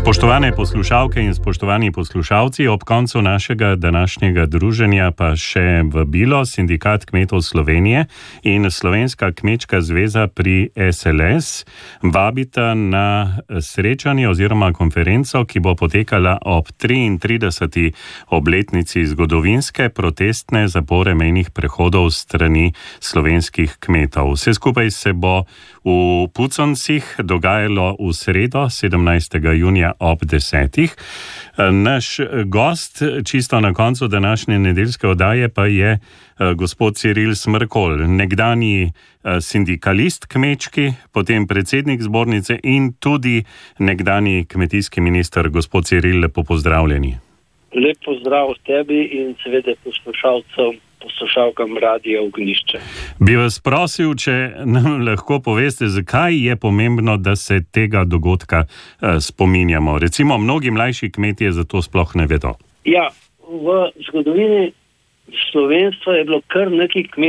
Spoštovane poslušalke in spoštovani poslušalci, ob koncu našega današnjega druženja pa še vabilo Sindikat kmetov Slovenije in Slovenska kmečka zveza pri SLS vabita na srečanje oziroma konferenco, ki bo potekala ob 33. obletnici zgodovinske protestne zapore mejnih prehodov strani slovenskih kmetov. Vse skupaj se bo v Puconcih dogajalo v sredo 17. junija ob 10. Naš gost čisto na koncu današnje nedeljske oddaje pa je gospod Ciril Smrkolj, nekdanji sindikalist kmečki, potem predsednik zbornice in tudi nekdanji kmetijski minister. Gospod Ciril, lepo pozdravljeni. Lep pozdrav tebi in seveda poslušalkam Radia Ognjišče. Bi vas prosil, če nam lahko poveste, zakaj je pomembno, da se tega dogodka spominjamo. Recimo, mnogi mlajši kmetje za to sploh ne vedo. Ja, v zgodovini slovenstva je bilo kar nekaj kmetov,